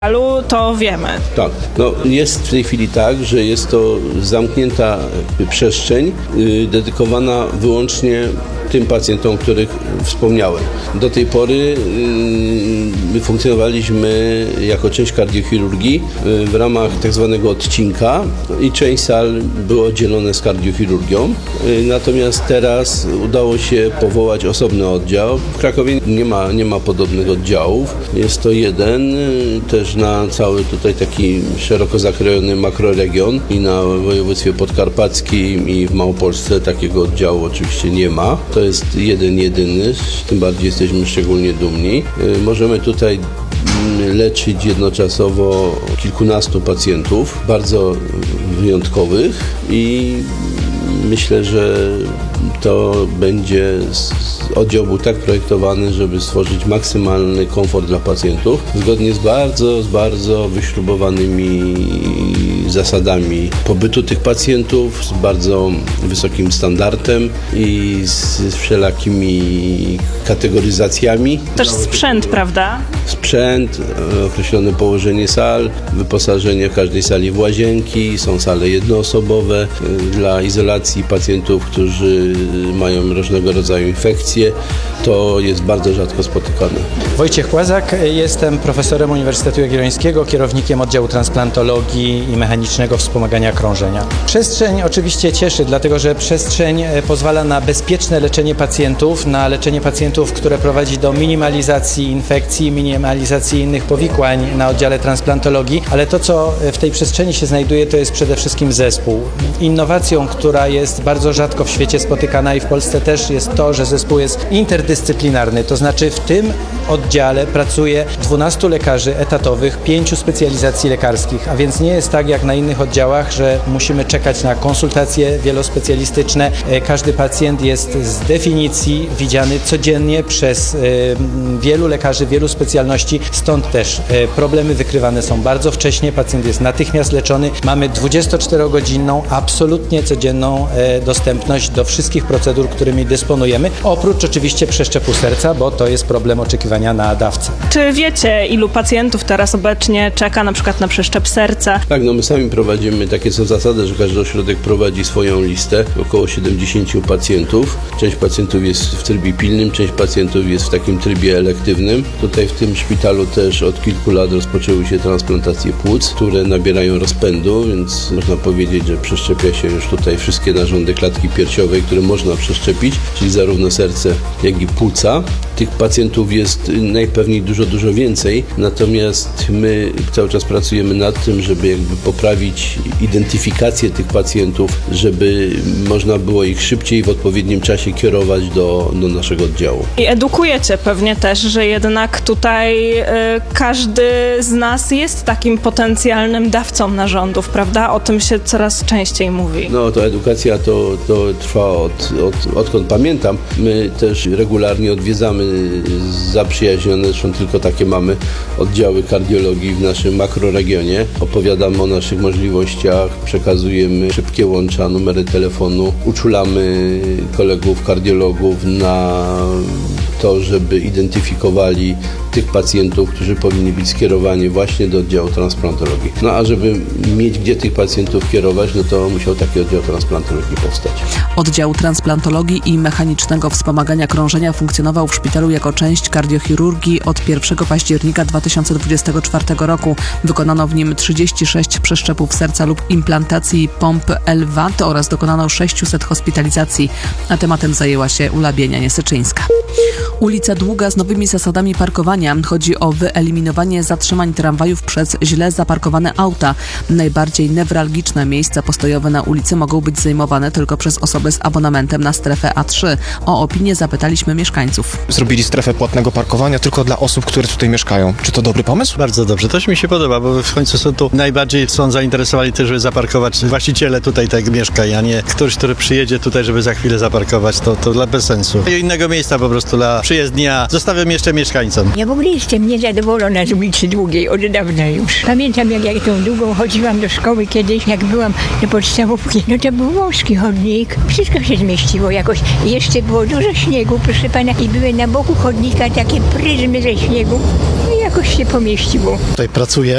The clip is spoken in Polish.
to wiemy. Tak, jest w tej chwili tak, że jest to zamknięta przestrzeń dedykowana wyłącznie tym pacjentom, o których wspomniałem. Do tej pory my funkcjonowaliśmy jako część kardiochirurgii w ramach tak zwanego odcinka i część sal było oddzielone z kardiochirurgią. Natomiast teraz udało się powołać osobny oddział. W Krakowie nie ma podobnych oddziałów. Jest to jeden, też na cały tutaj taki szeroko zakrojony makroregion i na województwie podkarpackim i w Małopolsce takiego oddziału oczywiście nie ma. To jest jedyny, tym bardziej jesteśmy szczególnie dumni. Możemy tutaj leczyć jednoczasowo kilkunastu pacjentów, bardzo wyjątkowych i myślę, że to będzie oddział był tak projektowany, żeby stworzyć maksymalny komfort dla pacjentów, zgodnie z bardzo wyśrubowanymi zasadami pobytu tych pacjentów, z bardzo wysokim standardem i z wszelakimi kategoryzacjami. Też sprzęt, prawda? Sprzęt, określone położenie sal, wyposażenie w każdej sali w łazienki, są sale jednoosobowe dla izolacji pacjentów, którzy mają różnego rodzaju infekcje. To jest bardzo rzadko spotykane. Wojciech Łazak, jestem profesorem Uniwersytetu Jagiellońskiego, kierownikiem oddziału transplantologii i mechanicznego wspomagania krążenia. Przestrzeń oczywiście cieszy, dlatego że przestrzeń pozwala na bezpieczne leczenie pacjentów, które prowadzi do minimalizacji infekcji, minimalizacji innych powikłań na oddziale transplantologii, ale to, co w tej przestrzeni się znajduje, to jest przede wszystkim zespół. Innowacją, która jest bardzo rzadko w świecie spotykana i w Polsce też jest to, że zespół jest interdyscyplinarny, to znaczy w tym oddziale pracuje 12 lekarzy etatowych, 5 specjalizacji lekarskich, a więc nie jest tak jak na innych oddziałach, że musimy czekać na konsultacje wielospecjalistyczne. Każdy pacjent jest z definicji widziany codziennie przez wielu lekarzy, wielu specjalności, stąd też problemy wykrywane są bardzo wcześnie, pacjent jest natychmiast leczony. Mamy 24-godzinną, absolutnie codzienną dostępność do wszystkich procedur, którymi dysponujemy, oprócz oczywiście przeszczepu serca, bo to jest problem oczekiwania na dawcę. Czy wiecie, ilu pacjentów teraz obecnie czeka na przykład na przeszczep serca? Tak, my sami prowadzimy, takie są zasady, że każdy ośrodek prowadzi swoją listę, około 70 pacjentów. Część pacjentów jest w trybie pilnym, część pacjentów jest w takim trybie elektywnym. Tutaj w tym szpitalu też od kilku lat rozpoczęły się transplantacje płuc, które nabierają rozpędu, więc można powiedzieć, że przeszczepia się już tutaj wszystkie narządy klatki piersiowej, które można przeszczepić, czyli zarówno serce, jak i płuca. Tych pacjentów jest najpewniej dużo więcej, natomiast my cały czas pracujemy nad tym, żeby poprawić identyfikację tych pacjentów, żeby można było ich szybciej w odpowiednim czasie kierować do naszego oddziału. I edukujecie pewnie też, że jednak tutaj każdy z nas jest takim potencjalnym dawcą narządów, prawda? O tym się coraz częściej mówi. Ta edukacja to trwa odkąd pamiętam. My też regularnie odwiedzamy zaprzyjaźnione, zresztą tylko takie mamy oddziały kardiologii w naszym makroregionie. Opowiadamy o naszych możliwościach, przekazujemy szybkie łącza, numery telefonu, uczulamy kolegów kardiologów na to, żeby identyfikowali tych pacjentów, którzy powinni być skierowani właśnie do oddziału transplantologii. A żeby mieć gdzie tych pacjentów kierować, to musiał taki oddział transplantologii powstać. Oddział transplantologii i mechanicznego wspomagania krążenia funkcjonował w szpitalu jako część kardiochirurgii od 1 października 2024 roku. Wykonano w nim 36 przeszczepów serca lub implantacji pomp LVAD oraz dokonano 600 hospitalizacji, a tematem zajęła się Ula Bienianie-Syczyńska. Ulica Długa z nowymi zasadami parkowania. Chodzi o wyeliminowanie zatrzymań tramwajów przez źle zaparkowane auta. Najbardziej newralgiczne miejsca postojowe na ulicy mogą być zajmowane tylko przez osoby z abonamentem na strefę A3. O opinię zapytaliśmy mieszkańców. Zrobili strefę płatnego parkowania tylko dla osób, które tutaj mieszkają. Czy to dobry pomysł? Bardzo dobrze, to mi się podoba, bo w końcu najbardziej są zainteresowani też, żeby zaparkować właściciele tutaj tak mieszkań, a nie ktoś, który przyjedzie tutaj, żeby za chwilę zaparkować, to dla bez sensu. I innego miejsca po prostu dla przyjezdni, a zostawiam jeszcze mieszkańcom. Ja w ogóle jestem niezadowolona z ulicy Długiej od dawna już. Pamiętam, jak tą Długą chodziłam do szkoły kiedyś, jak byłam do podstawówki, to był wąski chodnik. Wszystko się zmieściło jakoś. Jeszcze było dużo śniegu, proszę pana, i były na boku chodnika takie pryzmy ze śniegu. I jakoś się pomieściło. Tutaj pracuję